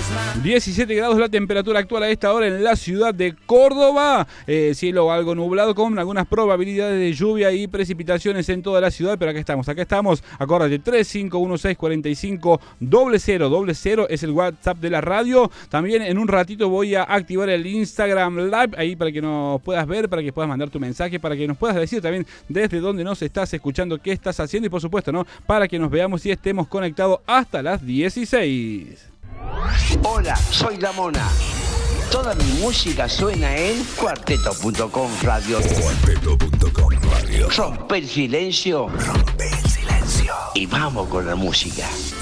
17 grados la temperatura actual a esta hora en la ciudad de Córdoba. Cielo algo nublado con algunas probabilidades de lluvia y precipitaciones en toda la ciudad. Pero acá estamos. Acordate, 3516450000 es el WhatsApp de la radio. También en un ratito voy a activar el Instagram Live ahí para que nos puedas ver, para que puedas mandar tu mensaje, para que nos puedas decir también desde dónde nos estás escuchando, qué estás haciendo y por supuesto, ¿no? Para que nos veamos y estemos conectados hasta las 16. Hola, soy La Mona. Toda mi música suena en cuarteto.com radio. Cuarteto.com radio. Rompe el silencio. Rompe el silencio. Y vamos con la música.